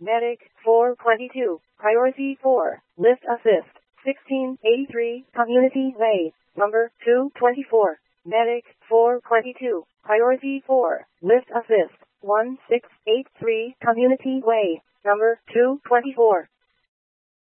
Medic 422, Priority 4, Lift Assist, 1683, Community Way, number 224. Medic 422, Priority 4, Lift Assist, 1683, Community Way, number 224.